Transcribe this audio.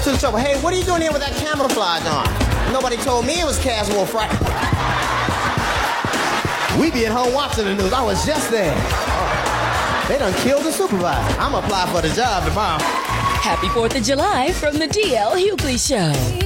To the trouble. Hey, what are you doing here with that camouflage on? Nobody told me it was casual Friday. We be at home watching the news. I was just there. They done killed the supervisor. I'm gonna apply for the job tomorrow. Happy 4th of July from the DL Hughley Show.